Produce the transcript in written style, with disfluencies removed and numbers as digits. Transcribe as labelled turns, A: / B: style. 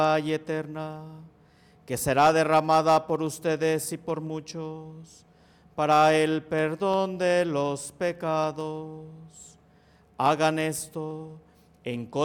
A: y eterna, que será derramada por ustedes y por muchos, para el perdón de los pecados. Hagan esto en